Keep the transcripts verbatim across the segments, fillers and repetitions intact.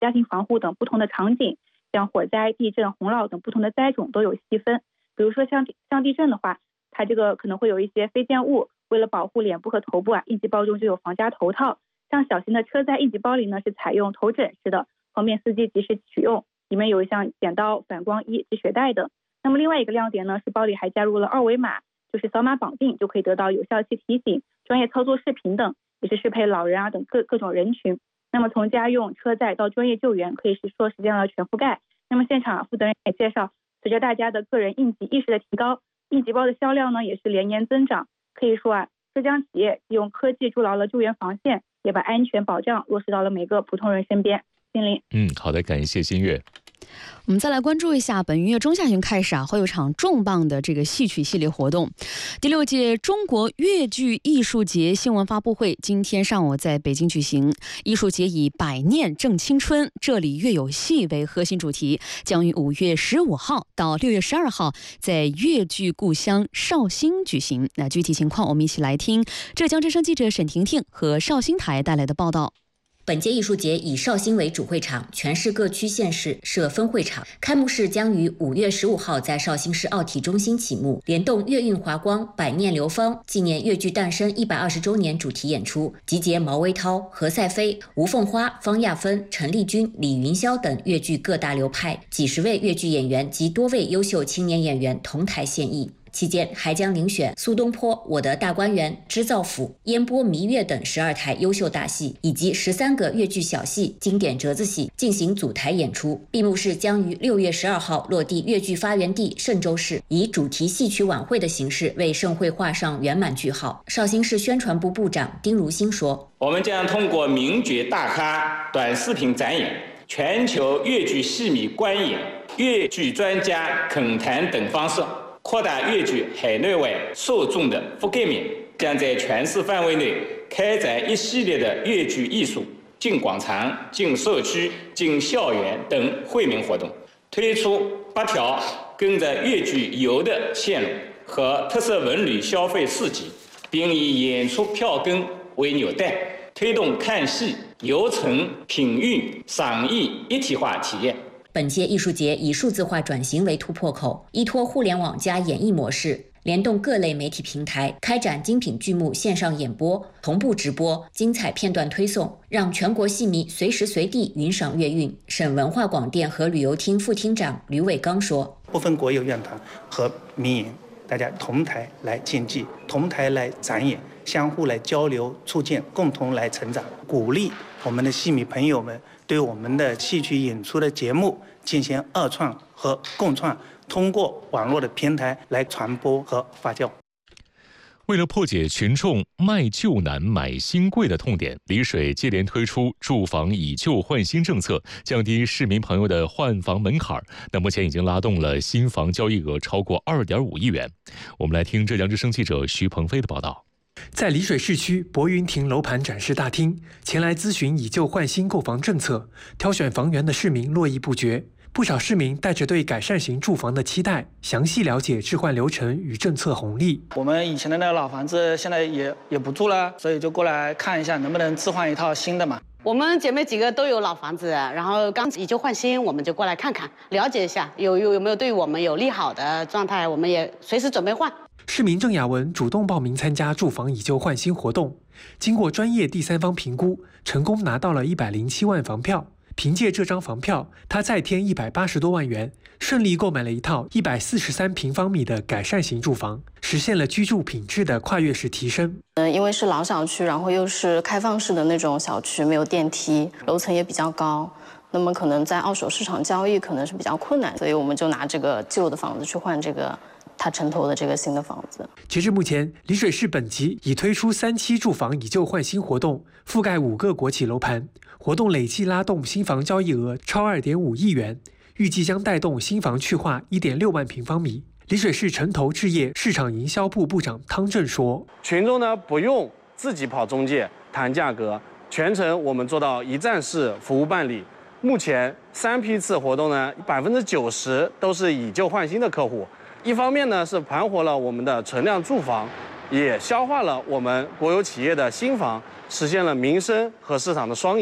家庭防护等不同的场景，像火灾、地震、洪涝等不同的灾种都有细分。比如说像像地震的话，它这个可能会有一些飞溅物，为了保护脸部和头部啊，应急包中就有防夹头套。像小型的车载应急包里呢，是采用头枕式的，方便司机及时取用，里面有像剪刀、反光衣、止血带等。那么另外一个亮点呢，是包里还加入了二维码，就是扫码绑定就可以得到有效期提醒、专业操作视频等，也是适配老人啊等各各种人群。那么从家用、车载到专业救援，可以是说实现了全覆盖。那么现场负责人也介绍，随着大家的个人应急意识的提高，应急包的销量呢也是连年增长。可以说啊，浙江企业既用科技筑牢了救援防线，也把安全保障落实到了每个普通人身边。心灵， 嗯，好的，感谢新月。 我们再来关注一下，本月中下旬开始啊，会有场重磅的这个戏曲系列活动。第六届中国粤剧艺术节新闻发布会今天上午在北京举行。艺术节以百念正青春，这里粤有戏为核心主题，将于五月十五号到六月十二号在粤剧故乡绍兴举行。那具体情况，我们一起来听浙江之声记者沈婷婷和绍兴台带来的报道。 本届艺术节以绍兴为主会场，全市各区县市设分会场。开幕式将于五月十五号在绍兴市奥体中心启幕，联动粤韵华光、百念流芳纪念粤剧诞生一百二十周年主题演出，集结毛维涛、何赛飞、吴凤花、方亚芬、陈丽君、李云霄等粤剧各大流派几十位粤剧演员及多位优秀青年演员同台献艺。期间还将遴选苏东坡、我的大观园、织造府、烟波弥月等十二台优秀大戏，以及十三个粤剧小戏、经典折子戏进行组台演出。闭幕式将于六月十二号落地粤剧发源地嵊州市，以主题戏曲晚会的形式为盛会画上圆满句号。绍兴市宣传部部长丁如新说：“ 我们将通过名角大咖短视频展演、全球粤剧戏迷观演、粤剧专家恳谈等方式，扩大粤剧海内外受众的覆盖面，将在全市范围内开展一系列的粤剧艺术进广场、进社区、进校园等惠民活动，推出八条跟着粤剧游的线路和特色文旅消费市集，并以演出票根为纽带，推动看戏、游程、品韵、赏艺一体化体验。” 本届艺术节以数字化转型为突破口，依托互联网加演艺模式，联动各类媒体平台，开展精品剧目线上演播、同步直播、精彩片段推送，让全国戏迷随时随地云赏粤韵。省文化广电和旅游厅副厅长吕伟刚说：“ 不分国有院团和民营，大家同台来竞技，同台来展演，相互来交流促进，共同来成长，鼓励我们的戏迷朋友们对我们的戏曲演出的节目进行二创和共创，通过网络的平台来传播和发酵。” 为了破解群众卖旧难买新贵的痛点，丽水接连推出住房以旧换新政策，降低市民朋友的换房门槛。那目前已经拉动了新房交易额超过二点五亿元。我们来听浙江之声记者徐鹏飞的报道。 在丽水市区博云亭楼盘展示大厅，前来咨询以旧换新购房政策、挑选房源的市民络绎不绝。不少市民带着对改善型住房的期待，详细了解置换流程与政策红利。 我们以前的那个老房子现在也也不住了，所以就过来看一下能不能置换一套新的嘛。 我们姐妹几个都有老房子，然后刚以旧换新，我们就过来看看，了解一下有有有没有对我们有利好的状态，我们也随时准备换。 市民郑雅文主动报名参加住房以旧换新活动，经过专业第三方评估，成功拿到了一百零七万房票。凭借这张房票，他再添一百八十多万元，顺利购买了一套一百四十三平方米的改善型住房，实现了居住品质的跨越式提升。 嗯，因为是老小区，然后又是开放式的那种小区，没有电梯，楼层也比较高，那么可能在二手市场交易可能是比较困难，所以我们就拿这个旧的房子去换这个他城投的这个新的房子。 截至目前，丽水市本级已推出三期住房以旧换新活动，覆盖五个国企楼盘，活动累计拉动新房交易额超二点五亿元，预计将带动新房去化一点六万平方米。丽水市城投置业市场营销部部长汤正说：“ 群众呢不用自己跑中介谈价格，全程我们做到一站式服务办理。目前三批次活动呢，百分之九十都是以旧换新的客户。一方面呢是盘活了我们的存量住房，也消化了我们国有企业的新房，实现了民生和市场的双赢。”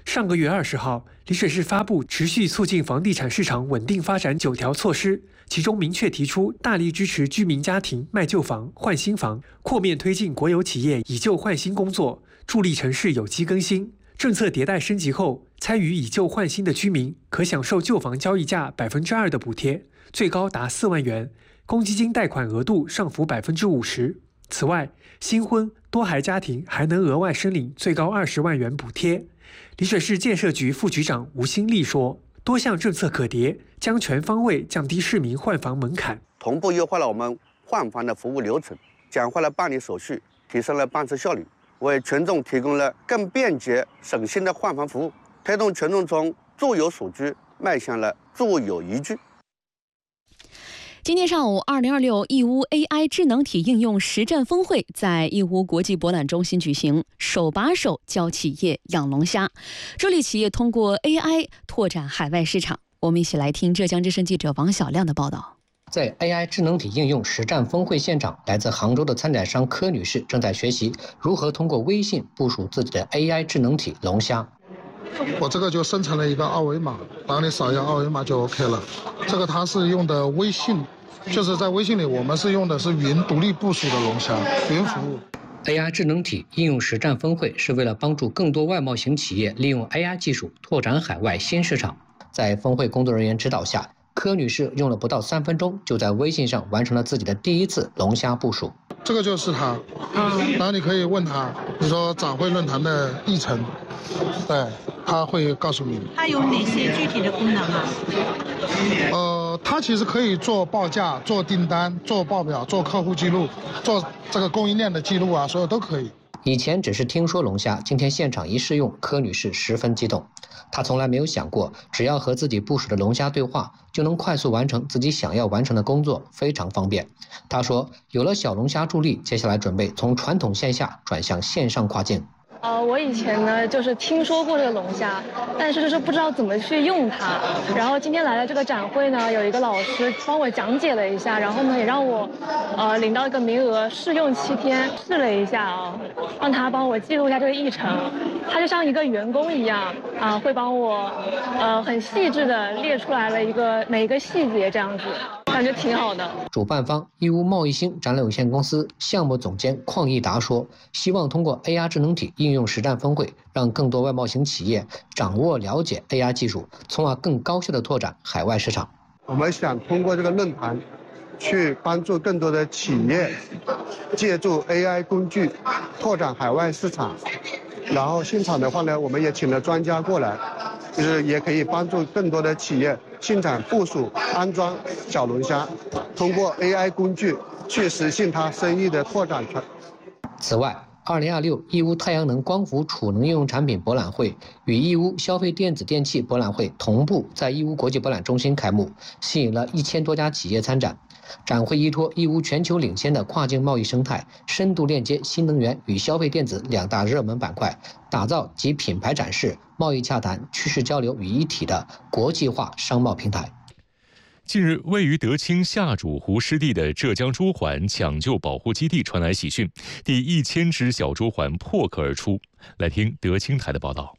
上个月二十号，丽水市发布持续促进房地产市场稳定发展九条措施，其中明确提出大力支持居民家庭卖旧房换新房，扩面推进国有企业以旧换新工作，助力城市有机更新。政策迭代升级后，参与以旧换新的居民可享受旧房交易价百分之二的补贴，最高达四万元，公积金贷款额度上浮百分之五十。此外，新婚多孩家庭还能额外申领最高二十万元补贴。丽水市建设局副局长吴新丽说，多项政策可迭，将全方位降低市民换房门槛， 同步优化了我们换房的服务流程，简化了办理手续，提升了办事效率，为群众提供了更便捷省心的换房服务，推动群众从住有所居迈向了住有宜居。 今天上午，二零二六义乌 A I 智能体应用实战峰会在义乌国际博览中心举行，手把手教企业养龙虾，助力企业通过 A I 拓展海外市场。我们一起来听浙江之声记者王小亮的报道。 在 A I 智能体应用实战峰会现场，来自杭州的参展商柯女士正在学习如何通过微信部署自己的 A I 智能体龙虾。 我这个就生成了一个二维码，当你扫一下二维码就 OK 了。这个它是用的微信，就是在微信里我们是用的是云独立部署的龙虾云服务。 A I 智能体应用实战峰会是为了帮助更多外贸型企业利用 A I 技术拓展海外新市场。在峰会工作人员指导下，柯女士用了不到三分钟，就在微信上完成了自己的第一次龙虾部署。 这个就是它，然后你可以问他，比如说展会论坛的议程，对，他会告诉你。 它有哪些具体的功能啊？ 呃，它其实可以做报价、做订单、做报表、做客户记录、做这个供应链的记录啊，所有都可以。 以前只是听说龙虾，今天现场一试用，柯女士十分激动。她从来没有想过，只要和自己部署的龙虾对话，就能快速完成自己想要完成的工作，非常方便。她说，有了小龙虾助力，接下来准备从传统线下转向线上跨境。 呃，我以前呢就是听说过这个龙虾，但是就是不知道怎么去用它。然后今天来了这个展会呢，有一个老师帮我讲解了一下，然后呢也让我呃领到一个名额，试用七天，试了一下啊，让他帮我记录一下这个议程。他就像一个员工一样啊，会帮我呃很细致的列出来了一个每一个细节，这样子感觉挺好的。 主办方义乌贸易兴展览有限公司项目总监邝义达说，希望通过 A I 智能体应用实战峰会，让更多外贸型企业掌握了解 A I 技术，从而更高效地拓展海外市场。 我们想通过这个论坛，去帮助更多的企业借助 A I 工具拓展海外市场。然后现场的话呢，我们也请了专家过来，就是也可以帮助更多的企业现场部署安装小龙虾，通过 A I 工具去实现它生意的拓展。 此外，二零二六义乌太阳能光伏储能应用产品博览会与义乌消费电子电器博览会同步在义乌国际博览中心开幕，吸引了一千多家企业参展。展会依托义乌全球领先的跨境贸易生态，深度链接新能源与消费电子两大热门板块，打造集品牌展示、贸易洽谈、趋势交流于一体的国际化商贸平台。 近日，位于德清下主湖湿地的浙江朱鹮抢救保护基地传来喜讯，第一千只小朱鹮破壳而出。来听德清台的报道。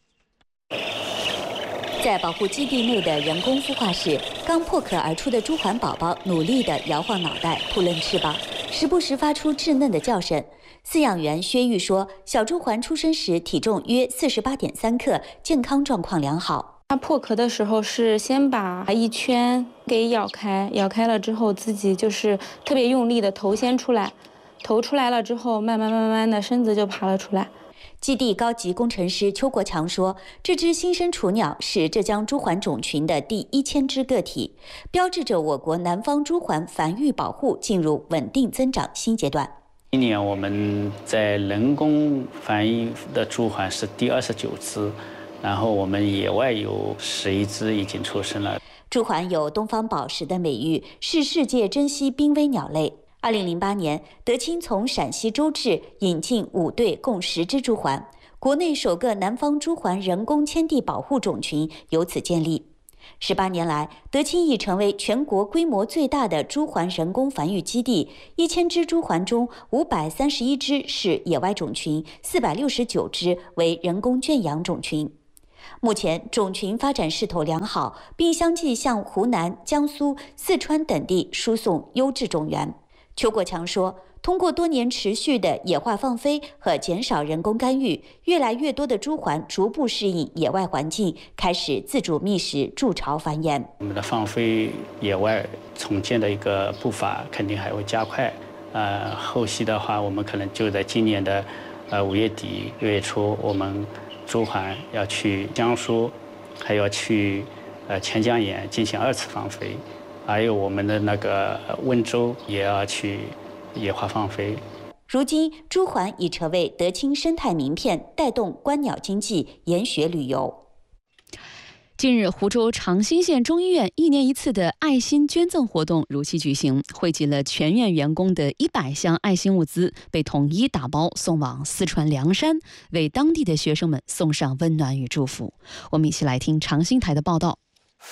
在保护基地内的人工孵化室，刚破壳而出的朱鹮宝宝努力地摇晃脑袋、扑棱翅膀，时不时发出稚嫩的叫声。饲养员薛玉说，小朱鹮出生时体重约四十八点三克，健康状况良好。 它破壳的时候是先把一圈给咬开，咬开了之后自己就是特别用力的头先出来，头出来了之后，慢慢慢慢的身子就爬了出来。 基地高级工程师邱国强说，这只新生雏鸟是浙江朱鹮种群的第一千只个体，标志着我国南方朱鹮繁育保护进入稳定增长新阶段。 今年我们在人工繁育的朱鹮是第二十九只，然后我们野外有十一只已经出生了。 朱鹮有东方宝石的美誉，是世界珍稀濒危鸟类。二零零八年，德清从陕西周至引进五对共十只朱鹮，国内首个南方朱鹮人工迁地保护种群由此建立。十八年来，德清已成为全国规模最大的朱鹮人工繁育基地。一千只朱鹮中，五百三十一只是野外种群，四百六十九只为人工圈养种群。 目前种群发展势头良好，并相继向湖南、江苏、四川等地输送优质种源。邱国强说，通过多年持续的野化放飞和减少人工干预，越来越多的猪环逐步适应野外环境，开始自主觅食、筑巢繁衍。 我们的放飞野外重建的一个步伐肯定还会加快。呃，后期的话，我们可能就在今年的呃五月底、六月初，我们猪环要去江苏，还要去呃钱江堰进行二次放飞。还有我们的那个温州也要去野化放飞。 如今，猪环已成为德清生态名片，带动观鸟经济、研学旅游。 近日，湖州长兴县中医院一年一次的爱心捐赠活动如期举行，汇集了全院员工的一百箱爱心物资，被统一打包送往四川凉山，为当地的学生们送上温暖与祝福。我们一起来听长兴台的报道。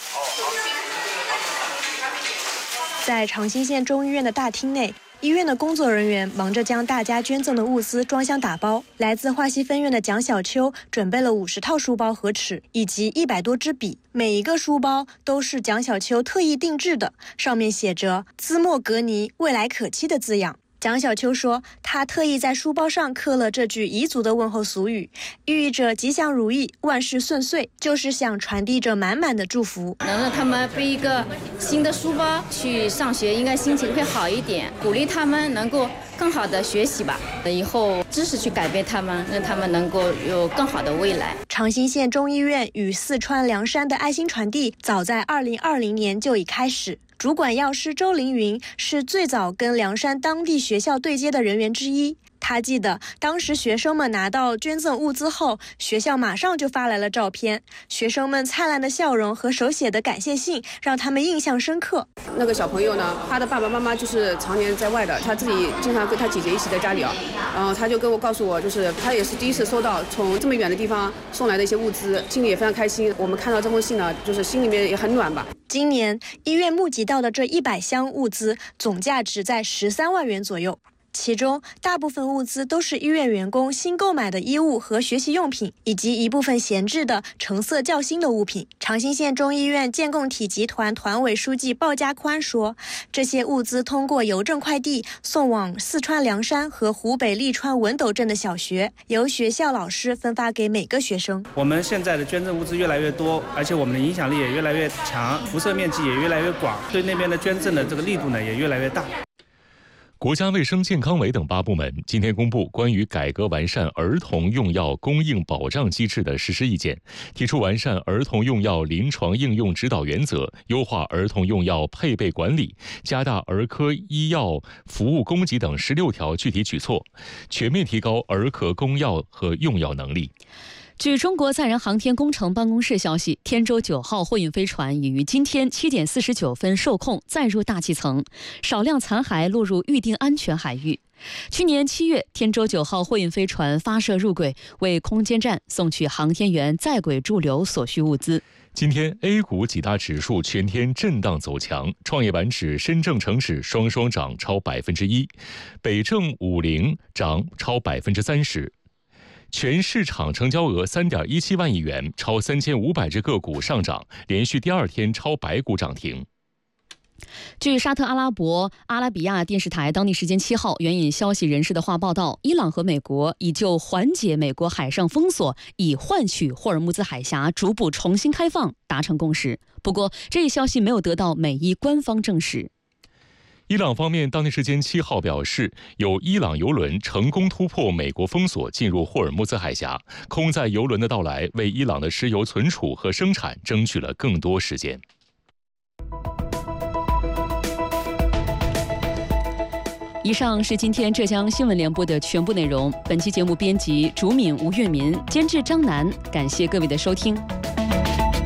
在长兴县中医院的大厅内，医院的工作人员忙着将大家捐赠的物资装箱打包。来自华西分院的蒋小秋准备了五十套书包和尺，以及一百多支笔。每一个书包都是蒋小秋特意定制的，上面写着“兹莫格尼，未来可期”的字样。蒋小秋说，他特意在书包上刻了这句彝族的问候俗语，寓意着吉祥如意、万事顺遂，就是想传递着满满的祝福。 能让他们背一个新的书包去上学，应该心情会好一点，鼓励他们能够更好的学习吧，以后知识去改变他们，让他们能够有更好的未来。 长兴县中医院与四川凉山的爱心传递，早在二零二零年就已开始。主管药师周凌云是最早跟凉山当地学校对接的人员之一。他记得当时学生们拿到捐赠物资后，学校马上就发来了照片，学生们灿烂的笑容和手写的感谢信让他们印象深刻。 那个小朋友呢，他的爸爸妈妈就是常年在外的，他自己经常跟他姐姐一起在家里啊，然后他就跟我告诉我，就是他也是第一次收到从这么远的地方送来的一些物资，心里也非常开心。我们看到这封信呢，就是心里面也很暖吧。 今年医院募集到的这一百箱物资总价值在十三万元左右。其中大部分物资都是医院员工新购买的衣物和学习用品，以及一部分闲置的成色较新的物品。长兴县中医院建共体集团团委书记鲍家宽说，这些物资通过邮政快递送往四川凉山和湖北利川文斗镇的小学，由学校老师分发给每个学生。 我们现在的捐赠物资越来越多，而且我们的影响力也越来越强，辐射面积也越来越广，对那边的捐赠的这个力度呢也越来越大。 国家卫生健康委等八部门今天公布关于改革完善儿童用药供应保障机制的实施意见，提出完善儿童用药临床应用指导原则，优化儿童用药配备管理，加大儿科医药服务供给等十六条具体举措，全面提高儿科供药和用药能力。 据中国载人航天工程办公室消息，天舟九号货运飞船已于今天七点四十九分受控载入大气层，少量残骸落入预定安全海域。去年七月，天舟九号货运飞船发射入轨，为空间站送去航天员在轨驻留所需物资。 今天 A 股几大指数全天震荡走强，创业板指、深证成指双双涨超百分之一，北证五零涨超百分之三十。全市场成交额 三点一七万亿元，超三千五百只个股上涨，连续第二天超百股涨停。 据沙特阿拉伯阿拉比亚电视台当地时间七号援引消息人士的话报道，伊朗和美国已就缓解美国海上封锁，以换取霍尔木兹海峡逐步重新开放达成共识。不过，这一消息没有得到美伊官方证实。 伊朗方面当地时间七号表示，有伊朗油轮成功突破美国封锁，进入霍尔木兹海峡。空载油轮的到来，为伊朗的石油存储和生产争取了更多时间。 以上是今天浙江新闻联播的全部内容。本期节目编辑竹敏、吴月民，监制张楠。感谢各位的收听。